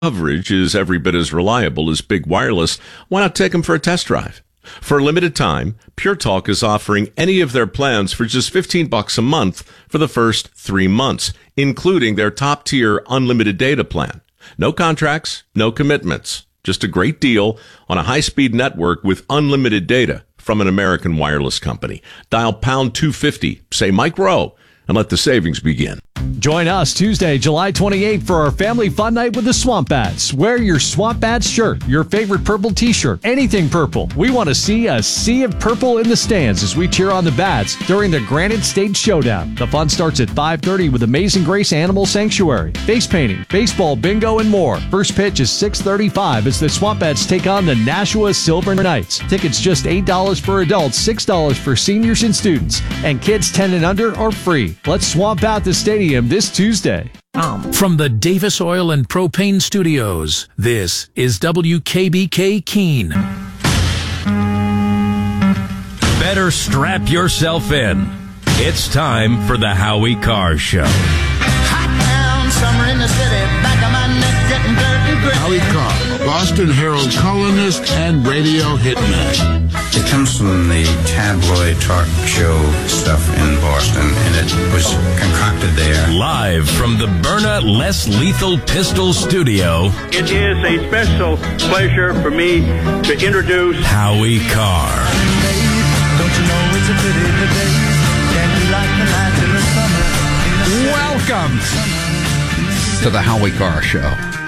coverage is every bit as reliable as big wireless, why not take them for a test drive? For a limited time, Pure Talk is offering any of their plans for just $15 a month for the first 3 months, including their top-tier unlimited data plan. No contracts, no commitments. Just a great deal on a high-speed network with unlimited data from an American wireless company. Dial pound 250, say Mike Rowe, and let the savings begin. Join us Tuesday, July 28th for our family fun night with the Swamp Bats. Wear your Swamp Bats shirt, your favorite purple t-shirt, anything purple. We want to see a sea of purple in the stands as we cheer on the Bats during the Granite State Showdown. The fun starts at 5:30 with Amazing Grace Animal Sanctuary, face painting, baseball, bingo, and more. First pitch is 6:35 as the Swamp Bats take on the Nashua Silver Knights. Tickets just $8 for adults, $6 for seniors and students, and kids 10 and under are free. Let's swamp out the stadium this Tuesday. From the Davis Oil and Propane Studios, this is WKBK Keene. Better strap yourself in. It's time for the Howie Carr Show. Hot town, summer in the city, back of my neck getting dirt and gritty. Howie Carr, Boston Herald columnist and radio hitman. It comes from the tabloid talk show stuff in Boston, and it was concocted there. Live from the Byrna Less Lethal Pistol Studio, it is a special pleasure for me to introduce Howie Carr. Don't you know it's a pity the days can't be like the nights in the summer. Welcome to the Howie Carr Show.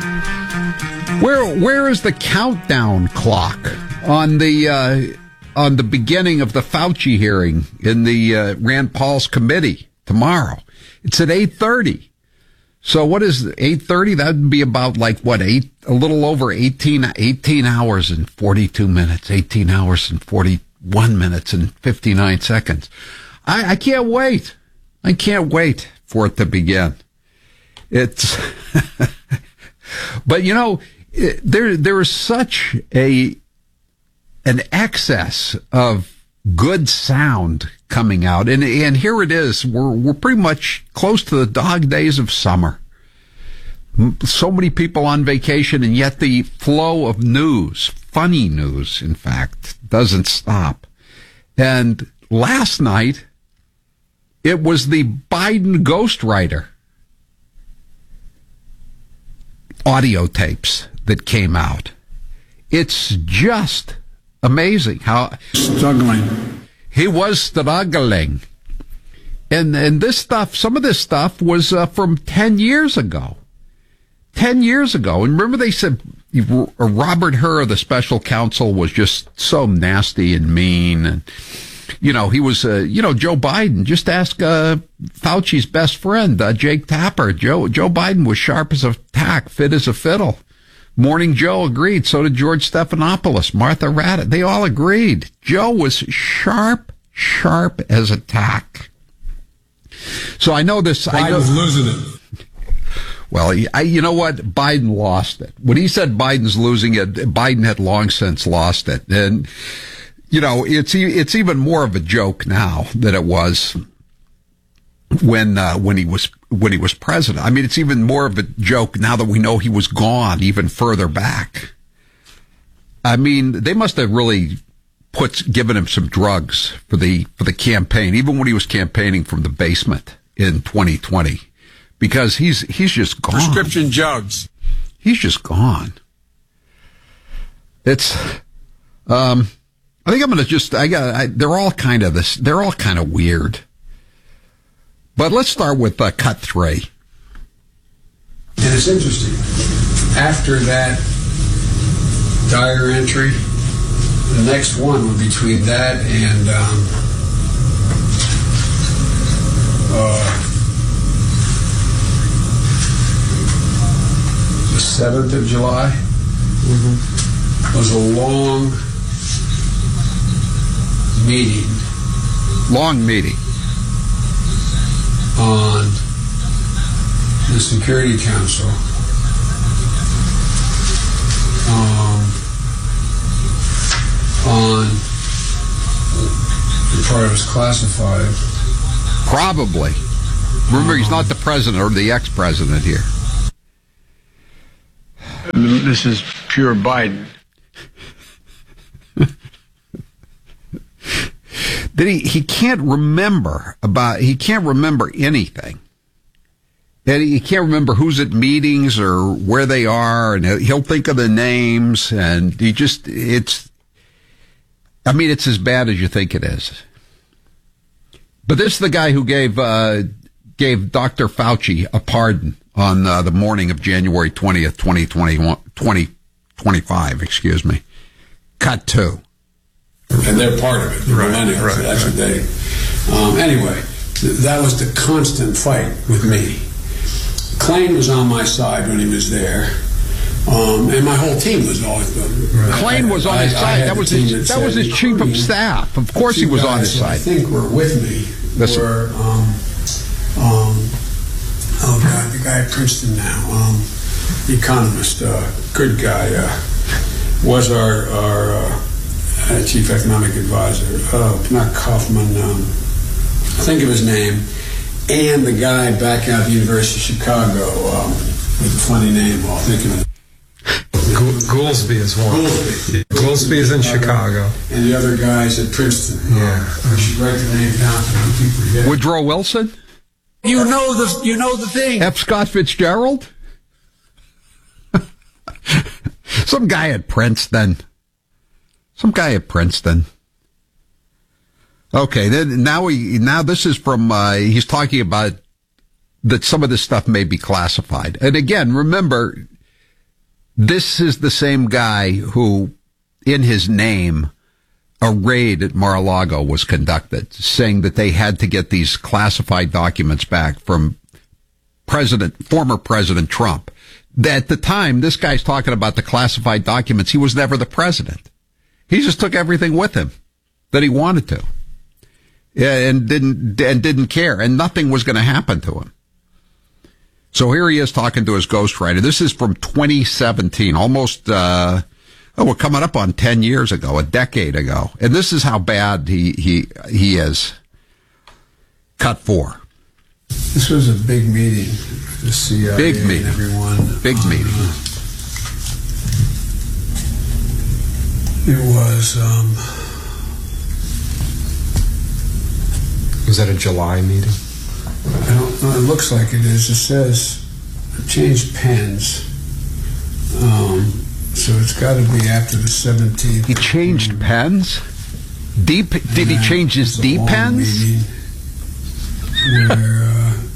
Where is the countdown clock on the beginning of the Fauci hearing in the Rand Paul's committee tomorrow? It's at 8:30. So what is 8:30? That would be about a little over 18 hours and 42 minutes, 18 hours and 41 minutes and 59 seconds. I can't wait. I can't wait for it to begin. It's, but there is such an excess of good sound coming out. And here it is. We're pretty much close to the dog days of summer. So many people on vacation, and yet the flow of news, funny news, in fact, doesn't stop. And last night, it was the Biden ghostwriter audio tapes that came out. It's just amazing how Struggling. he was struggling. And this stuff, some of this stuff was from 10 years ago. 10 years ago. And remember they said Robert Hur, the special counsel, was just so nasty and mean. And, he was, Joe Biden. Just ask Fauci's best friend, Jake Tapper. Joe Biden was sharp as a tack, fit as a fiddle. Morning Joe agreed. So did George Stephanopoulos, Martha Raddatz. They all agreed. Joe was sharp as a tack. So I know this. Biden's losing it. Well, you know what? Biden lost it. When he said Biden's losing it, Biden had long since lost it. And, it's even more of a joke now than it was when he was president. I mean, it's even more of a joke now that we know he was gone even further back. I mean, they must have really given him some drugs for the campaign, even when he was campaigning from the basement in 2020, because he's just gone. Prescription drugs. He's just gone. It's, I think I'm going to they're all kind of weird. But let's start with cut 3. And it's interesting. After that dire entry, the next one would be between that and the 7th of July. Mm-hmm. Was a long meeting. Long meeting. On the Security Council on the part was classified. Probably. Remember, he's not the president or the ex-president here. This is pure Biden. That he can't remember anything. And he can't remember who's at meetings or where they are, and he'll think of the names, and it's as bad as you think it is. But this is the guy who gave Dr. Fauci a pardon on the morning of January 20th, 2025, excuse me. Cut 2. And they're part of it, the millennials. That's what they... anyway, that was the constant fight with me. Klain was on my side when he was there. And my whole team was always... Klain was on his side. That was his chief of staff. Of course he was on his side. I think were with me were... oh, God, the guy at Princeton now, the economist, good guy, was our chief economic advisor. Not Kaufman, think of his name. And the guy back out at the University of Chicago with a funny name, I'll think of it. Goolsby is one. Goolsby is in Chicago. And the other guy's at Princeton. Yeah. I should write the name down so I don't keep forgetting. Woodrow Wilson? You know the thing. F. Scott Fitzgerald? Some guy at Princeton. Okay, then now this is from he's talking about that some of this stuff may be classified. And again, remember, this is the same guy who, in his name, a raid at Mar-a-Lago was conducted, saying that they had to get these classified documents back from former President Trump. At the time, this guy's talking about the classified documents. He was never the president. He just took everything with him that he wanted to, and didn't care, and nothing was going to happen to him. So here he is talking to his ghostwriter. This is from 2017, almost. We're coming up on 10 years ago, a decade ago. And this is how bad he is. Cut 4. This was a big meeting. The CIA big meeting. And everyone. Big meeting. It was... Was that a July meeting? I don't know. It looks like it is. It says, changed pens. So it's got to be after the 17th. He changed pens? Did he change his D pens? Where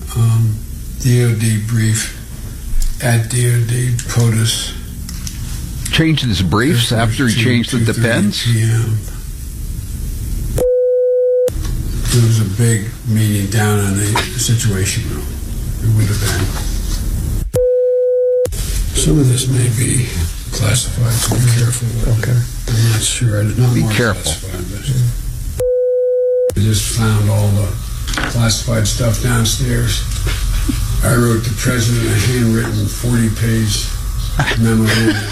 DOD brief at DOD POTUS. Changed his briefs after he changed the pens? PM. It was a big meeting down in the Situation Room. It would have been. Some of this may be classified, so be careful with it. Okay. I'm not sure. Not be more careful. I just found all the classified stuff downstairs. I wrote the president a handwritten 40-page memorandum.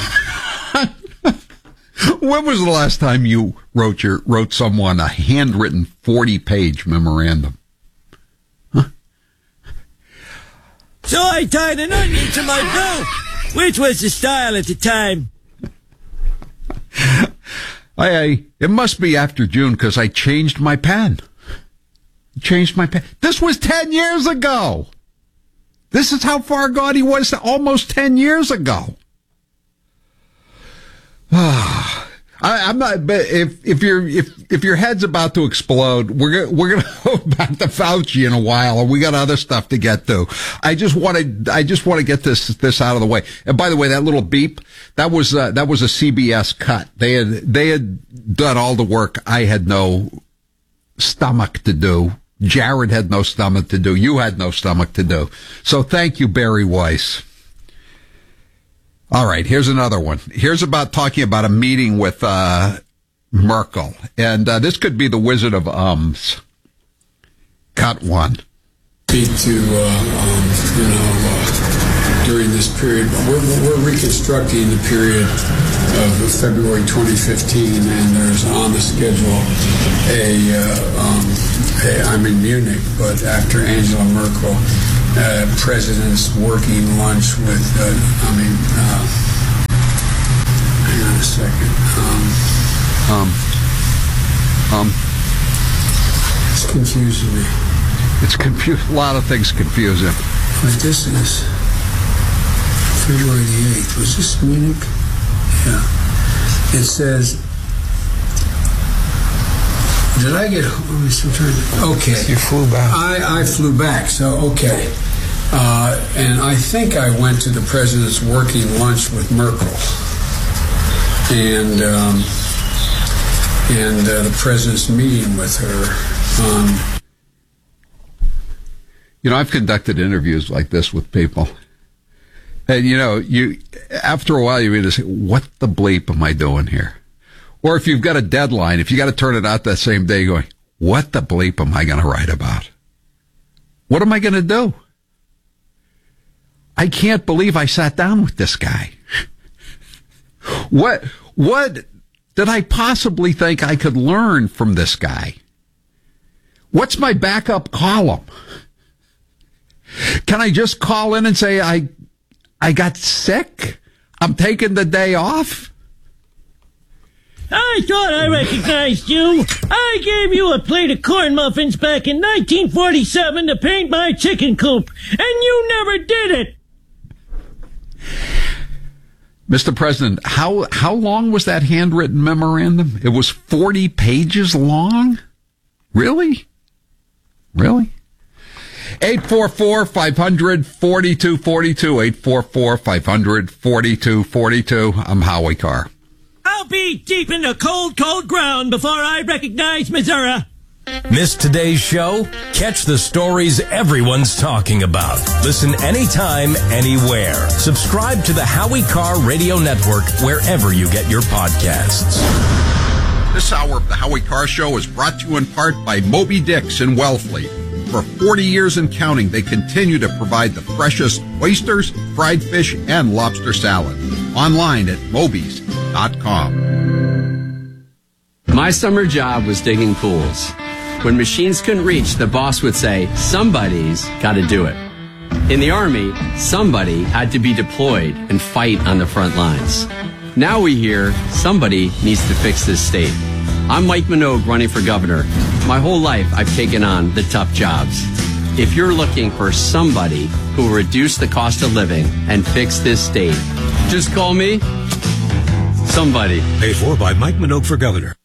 When was the last time you wrote someone a handwritten 40-page memorandum? Huh? So I tied an onion to my belt, which was the style at the time. It must be after June because I changed my pen. This was 10 years ago. This is how far gone he was, almost 10 years ago. I'm not. But if your head's about to explode, we're gonna go back to Fauci in a while, and we got other stuff to get to. I just want to get this out of the way. And by the way, that little beep that was a CBS cut. They had done all the work. I had no stomach to do. Jared had no stomach to do. You had no stomach to do. So thank you, Barry Weiss. All right, here's another one. Here's talking about a meeting with Merkel. And this could be the Wizard of Ums. Cut 1. Speak to, during this period. We're reconstructing the period of February 2015, and there's on the schedule I'm in Munich, but after Angela Merkel, president's working lunch with, It's confusing me. It's a lot of things confuse him. But this is February the 8th. Was this Munich? Yeah. It says, did I get home? Okay. You flew back. I flew back, so okay. And I think I went to the president's working lunch with Merkel. And the president's meeting with her. I've conducted interviews like this with people. And, after a while, you either say, what the bleep am I doing here? Or if you've got a deadline, if you got to turn it out that same day, you're going, what the bleep am I going to write about? What am I going to do? I can't believe I sat down with this guy. What did I possibly think I could learn from this guy? What's my backup column? Can I just call in and say, I got sick? I'm taking the day off? I thought I recognized you. I gave you a plate of corn muffins back in 1947 to paint my chicken coop, and you never did it. Mr. President, how long was that handwritten memorandum? It was 40 pages long? Really? 844-500-4242. 844-500-4242. I'm Howie Carr. I'll be deep in the cold, cold ground before I recognize Missouri. Miss today's show? Catch the stories everyone's talking about. Listen anytime, anywhere. Subscribe to the Howie Carr Radio Network wherever you get your podcasts. This hour of the Howie Carr Show is brought to you in part by Moby Dick's in Wellfleet. For 40 years and counting, they continue to provide the freshest oysters, fried fish, and lobster salad. Online at mobies.com. My summer job was digging pools. When machines couldn't reach, the boss would say, somebody's got to do it. In the Army, somebody had to be deployed and fight on the front lines. Now we hear somebody needs to fix this state. I'm Mike Minogue running for governor. My whole life I've taken on the tough jobs. If you're looking for somebody who will reduce the cost of living and fix this state, just call me somebody. Paid for by Mike Minogue for governor.